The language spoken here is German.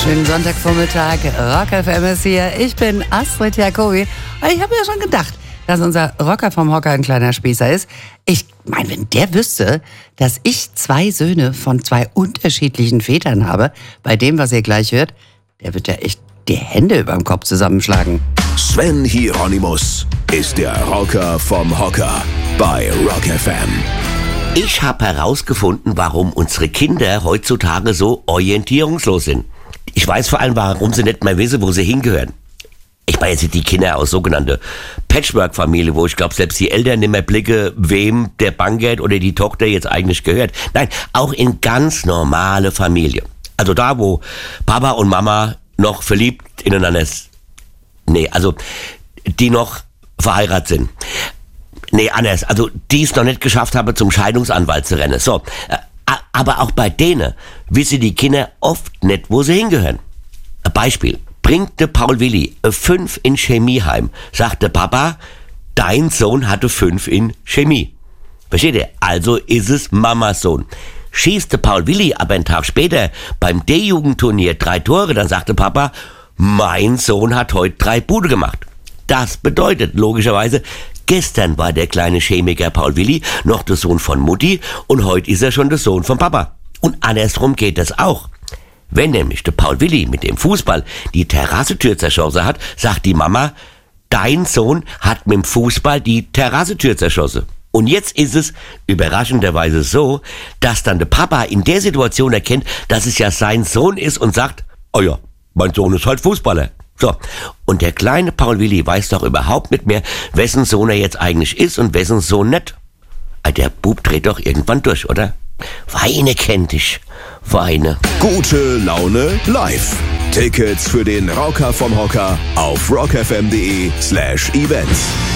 Schönen Sonntagvormittag, Rock FM ist hier. Ich bin Astrid Jacobi. Ich habe mir schon gedacht, dass unser Rocker vom Hocker ein kleiner Spießer ist. Ich meine, wenn der wüsste, dass ich 2 Söhne von 2 unterschiedlichen Vätern habe, bei dem, was ihr gleich hört, der wird ja echt die Hände überm Kopf zusammenschlagen. Sven Hieronymus ist der Rocker vom Hocker bei Rock FM. Ich habe herausgefunden, warum unsere Kinder heutzutage so orientierungslos sind. Ich weiß vor allem, warum sie nicht mehr wissen, wo sie hingehören. Ich meine jetzt die Kinder aus sogenannte Patchwork-Familie, wo ich glaube, selbst die Eltern nicht mehr blicken, wem der Bankgeld oder die Tochter jetzt eigentlich gehört. Nein, auch in ganz normale Familie. Also da, wo Papa und Mama noch verliebt ineinander sind. Nee, also die noch verheiratet sind. Nee, anders. Also die es noch nicht geschafft haben, zum Scheidungsanwalt zu rennen. So, aber auch bei denen wissen die Kinder oft nicht, wo sie hingehören. Ein Beispiel. Bringt der Paul Willi 5 in Chemie heim, sagt der Papa, dein Sohn hatte 5 in Chemie. Versteht ihr? Also ist es Mamas Sohn. Schießt der Paul Willi aber einen Tag später beim D-Jugendturnier 3 Tore, dann sagt der Papa, mein Sohn hat heute 3 Bude gemacht. Das bedeutet logischerweise, gestern war der kleine Chemiker Paul Willi noch der Sohn von Mutti und heute ist er schon der Sohn von Papa. Und andersrum geht das auch. Wenn nämlich der Paul Willi mit dem Fußball die Terrassentür zerschossen hat, sagt die Mama, dein Sohn hat mit dem Fußball die Terrassentür zerschossen. Und jetzt ist es überraschenderweise so, dass dann der Papa in der Situation erkennt, dass es ja sein Sohn ist und sagt, oh ja, mein Sohn ist halt Fußballer. So, und der kleine Paul Willi weiß doch überhaupt nicht mehr, wessen Sohn er jetzt eigentlich ist und wessen Sohn nicht. Der Bub dreht doch irgendwann durch, oder? Weine kennt dich. Weine. Gute Laune live. Tickets für den Rocker vom Hocker auf rockfm.de/events.